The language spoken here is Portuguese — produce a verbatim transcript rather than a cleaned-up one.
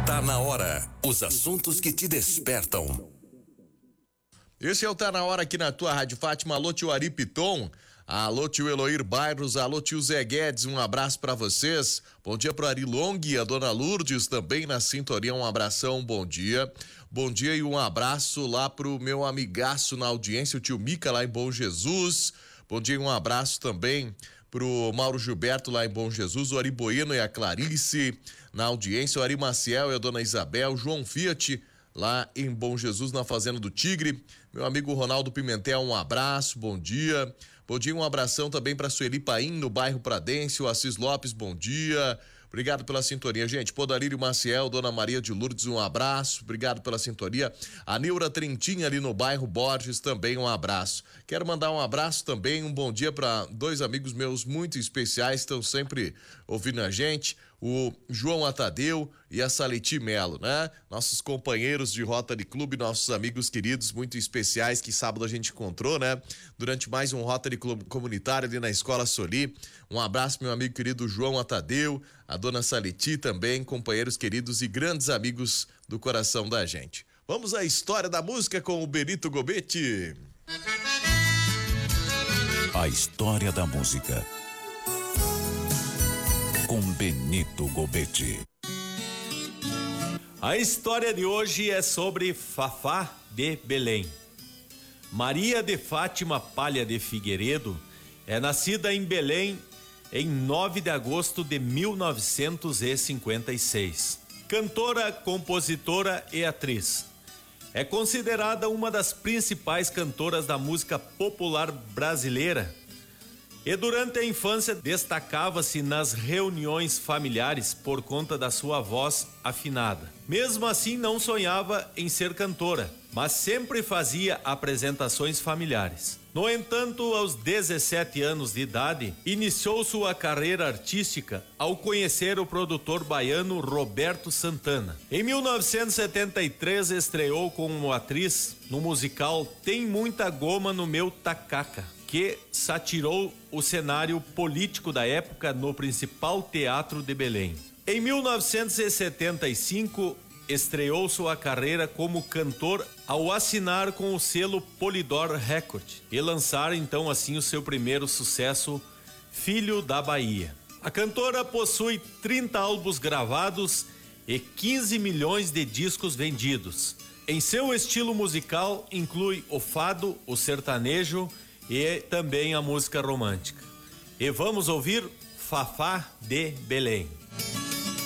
Tá na hora. Os assuntos que te despertam. Esse é o Tá na Hora aqui na tua Rádio Fátima. Alô, tio Ari Piton. Alô, tio Eloir Bairros. Alô, tio Zé Guedes. Um abraço pra vocês. Bom dia pro Ari Long e a dona Lourdes também na sintonia. Um abração, bom dia. Bom dia e um abraço lá pro meu amigaço na audiência, o tio Mica lá em Bom Jesus. Bom dia e um abraço também pro Mauro Gilberto lá em Bom Jesus, o Ari Bueno e a Clarice na audiência, o Ari Maciel e a dona Isabel, João Fiat lá em Bom Jesus na Fazenda do Tigre, meu amigo Ronaldo Pimentel, um abraço, bom dia. Bom dia, um abração também para Sueli Paim no bairro Pradense, o Assis Lopes, bom dia. Obrigado pela sintonia, gente. Podarírio Maciel, Dona Maria de Lourdes, um abraço. Obrigado pela sintonia. A Neura Trentin ali no bairro Borges, também um abraço. Quero mandar um abraço também, um bom dia para dois amigos meus muito especiais, estão sempre ouvindo a gente. O João Atadeu e a Saleti Melo, né? Nossos companheiros de Rotary Clube, nossos amigos queridos muito especiais que sábado a gente encontrou, né? Durante mais um Rotary Clube comunitário ali na Escola Soli. Um abraço, meu amigo querido João Atadeu, a dona Saleti também, companheiros queridos e grandes amigos do coração da gente. Vamos à história da música com o Benito Gobetti. A história da música com Benito Gobetti. A história de hoje é sobre Fafá de Belém. Maria de Fátima Palha de Figueiredo é nascida em Belém em nove de agosto de mil novecentos e cinquenta e seis. Cantora, compositora e atriz. É considerada uma das principais cantoras da música popular brasileira. E durante a infância destacava-se nas reuniões familiares por conta da sua voz afinada. Mesmo assim, não sonhava em ser cantora, mas sempre fazia apresentações familiares. No entanto, aos dezessete anos de idade, iniciou sua carreira artística ao conhecer o produtor baiano Roberto Santana. Em mil novecentos e setenta e três, estreou como atriz no musical Tem Muita Goma no Meu Tacaca, que satirou o cenário político da época no principal teatro de Belém. Em mil novecentos e setenta e cinco, estreou sua carreira como cantor ao assinar com o selo Polydor Record e lançar então assim o seu primeiro sucesso, Filho da Bahia. A cantora possui trinta álbuns gravados e quinze milhões de discos vendidos. Em seu estilo musical inclui o fado, o sertanejo e também a música romântica. E vamos ouvir Fafá de Belém.